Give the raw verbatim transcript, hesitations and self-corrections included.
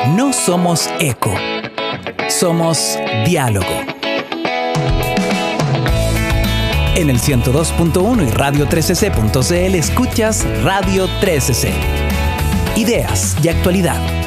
No somos eco, somos diálogo. En el ciento dos punto uno y radio trece ce punto c l escuchas Radio trece ce. Ideas y actualidad.